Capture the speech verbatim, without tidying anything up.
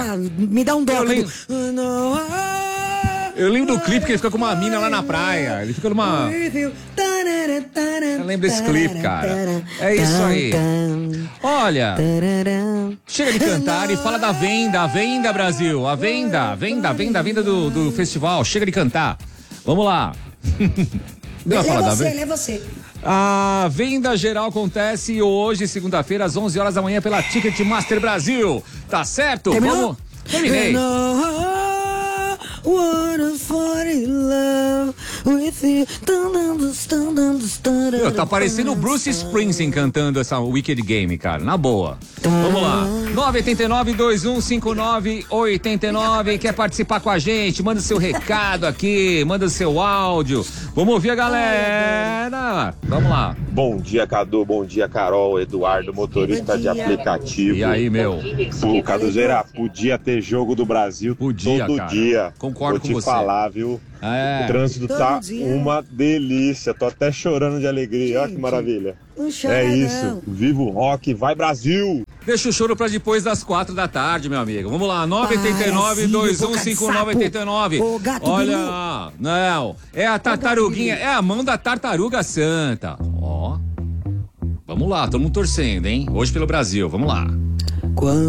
Ah, me dá um dó. Eu lembro, eu lembro do clipe que ele fica com uma mina lá na praia. Ele fica numa... Eu lembro desse clipe, cara. É isso aí. Olha, chega de cantar e fala da venda. A venda, Brasil. A venda, venda, venda, venda do, do festival. Chega de cantar. Vamos lá. Lê você, lê você. A venda geral acontece hoje, segunda-feira, às onze horas da manhã, pela Ticketmaster Brasil. Tá certo? Terminou? Vamos. Terminei. Meu, tá parecendo o Bruce Springsteen cantando essa Wicked Game, cara. Na boa. Vamos lá. nove oito nove, dois um cinco nove, oito nove. Quer participar com a gente? Manda seu recado aqui. Manda seu áudio. Vamos ouvir a galera. Vamos lá. Bom dia, Cadu. Bom dia, Carol. Eduardo, motorista de aplicativo. E aí, meu? Pô, Caduzeira, podia ter jogo do Brasil Podia, todo cara. dia. Concordo Vou com te você. falar, viu? É. O trânsito Todo tá dia. uma delícia. Tô até chorando de alegria. Olha que maravilha. Não chora, É isso. não. Viva o rock. Vai, Brasil! Deixa o choro pra depois das quatro da tarde, meu amigo. Vamos lá, nove oito nove, dois um cinco nove, oito nove. Ô, gato Olha, Bilu. não, é a tartaruguinha, é a mão da tartaruga santa. Ó, vamos lá, todo mundo torcendo, hein? Hoje pelo Brasil, vamos lá. Quando